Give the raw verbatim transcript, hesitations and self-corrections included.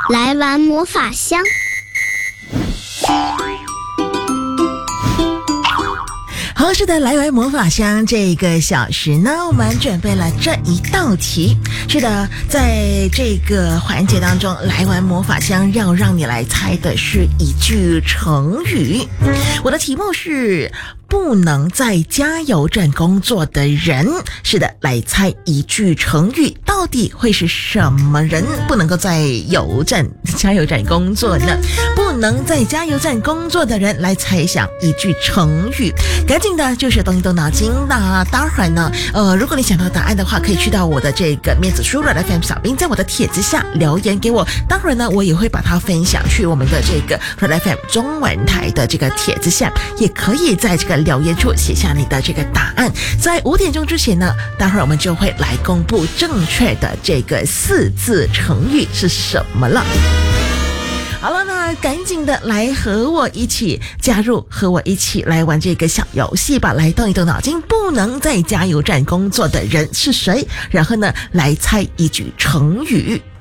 来玩魔法箱。 好，是的，来玩魔法箱这个小时呢，我们准备了这一道题。是的，在这个环节当中，来玩魔法箱要让你来猜的是一句成语。我的题目是不能在加油站工作的人。是的，来猜一句成语，到底会是什么人不能够在油站加油站工作呢？不能在加油站工作的人，来猜想一句成语。赶紧的就是动一动脑筋。那当然呢，呃，如果你想到答案的话，可以去到我的这个面子书 Red F M 小兵在我的帖子下留言给我。当然呢，我也会把它分享去我们的这个 Red F M 中文台的这个帖子下，也可以在这个留言处写下你的这个答案。在五点钟之前呢，待会儿我们就会来公布正确的这个四字成语是什么了。好了，那赶紧的来和我一起加入，和我一起来玩这个小游戏吧。来动一动脑筋，不能在加油站工作的人是谁？然后呢，来猜一句成语。